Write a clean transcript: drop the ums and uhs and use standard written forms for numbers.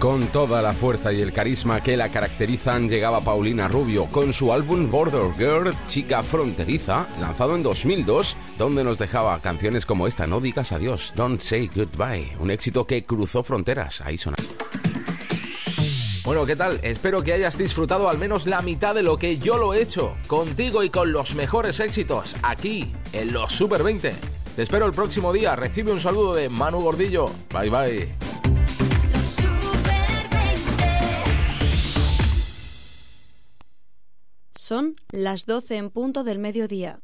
Con toda la fuerza y el carisma que la caracterizan, llegaba Paulina Rubio con su álbum Border Girl, Chica Fronteriza, lanzado en 2002, donde nos dejaba canciones como esta, No digas adiós, Don't say goodbye, un éxito que cruzó fronteras. Ahí suena. Bueno, ¿qué tal? Espero que hayas disfrutado al menos la mitad de lo que yo lo he hecho, contigo y con los mejores éxitos, aquí, en los Super 20. Te espero el próximo día. Recibe un saludo de Manu Gordillo. Bye, bye. Son las 12 en punto del mediodía.